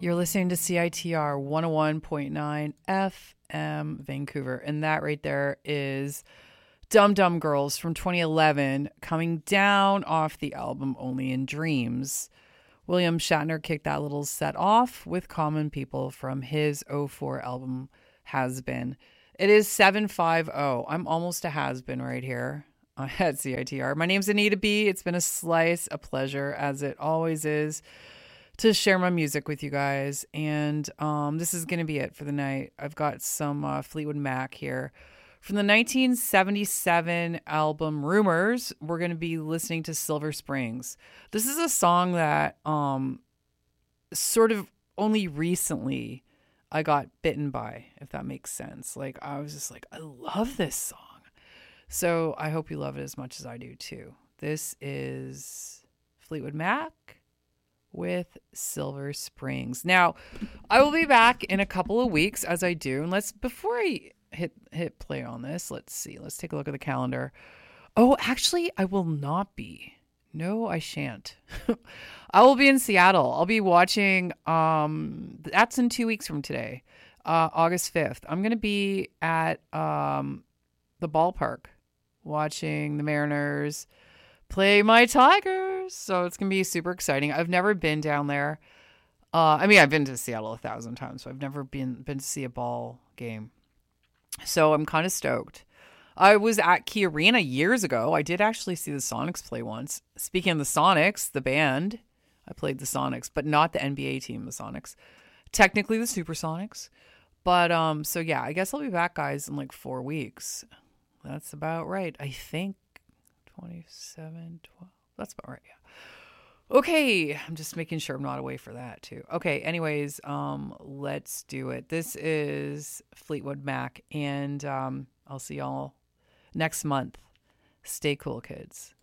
You're listening to CITR 101.9 FM Vancouver. And that right there is Dum Dum Girls from 2011 coming down off the album Only in Dreams. William Shatner kicked that little set off with Common People from his '04 album Has Been. It is 7:50. I'm almost a has-been right here at CITR. My name's Anita B. It's been a pleasure, as it always is, to share my music with you guys. And this is going to be it for the night. I've got some Fleetwood Mac here. From the 1977 album Rumors, we're going to be listening to Silver Springs. This is a song that sort of only recently I got bitten by, if that makes sense. Like, I was just like, I love this song. So I hope you love it as much as I do too. This is Fleetwood Mac with Silver Springs. Now, I will be back in a couple of weeks, as I do. And before I hit play on this, let's see. Let's take a look at the calendar. Oh, actually, I will not be. No, I shan't. I will be in Seattle. I'll be watching, that's in 2 weeks from today, August 5th. I'm going to be at the ballpark watching the Mariners play my Tigers. So it's going to be super exciting. I've never been down there. I've been to Seattle 1,000 times, so I've never been to see a ball game. So I'm kind of stoked. I was at Key Arena years ago. I did actually see the Sonics play once. Speaking of the Sonics, the band, I played the Sonics, but not the NBA team, the Sonics. Technically the Supersonics. But so yeah, I guess I'll be back, guys, in like 4 weeks. That's about right. I think 27, 12. That's about right, yeah. Okay, I'm just making sure I'm not away for that too. Okay, anyways, let's do it. This is Fleetwood Mac, and I'll see y'all next month. Stay cool, kids.